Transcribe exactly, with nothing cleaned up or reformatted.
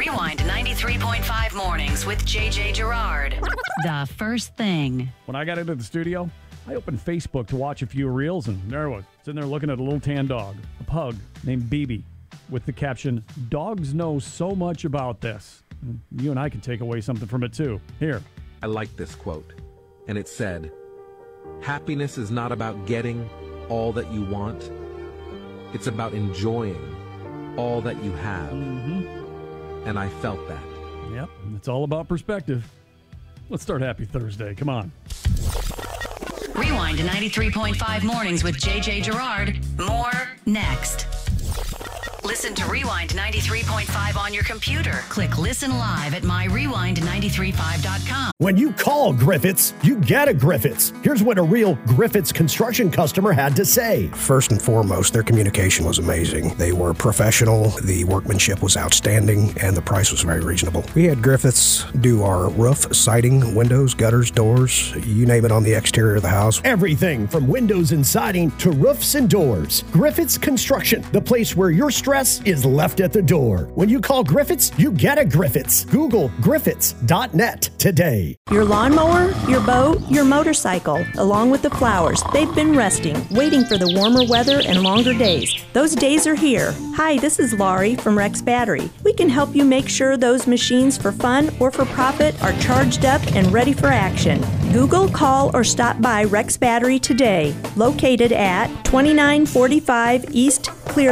Rewind ninety-three point five mornings with J J Gerard. The first thing. When I got into the studio, I opened Facebook to watch a few reels, and there I was, sitting there looking at a little tan dog, a pug named B B, with the caption, "Dogs know so much about this." And you and I can take away something from it, too. Here. I like this quote, and it said, "Happiness is not about getting all that you want. It's about enjoying all that you have." Mm-hmm. And I felt that. Yep, it's all about perspective. Let's start Happy Thursday. Come on. Rewind ninety-three point five mornings with J J Gerard. More next. Listen to Rewind ninety-three point five on your computer. Click Listen Live at my rewind nine three five dot com. When you call Griffiths, you get a Griffiths. Here's what a real Griffiths construction customer had to say. First and foremost, their communication was amazing. They were professional, the workmanship was outstanding, and the price was very reasonable. We had Griffiths do our roof, siding, windows, gutters, doors, you name it on the exterior of the house. Everything from windows and siding to roofs and doors. Griffiths Construction, the place where your stress is left at the door. When you call Griffiths, you get a Griffiths. Google griffiths dot net today. Your lawnmower, your boat, your motorcycle, along with the flowers, they've been resting, waiting for the warmer weather and longer days. Those days are here. Hi, this is Laurie from Rex Battery. We can help you make sure those machines for fun or for profit are charged up and ready for action. Google, call, or stop by Rex Battery today, located at twenty-nine forty-five East Clear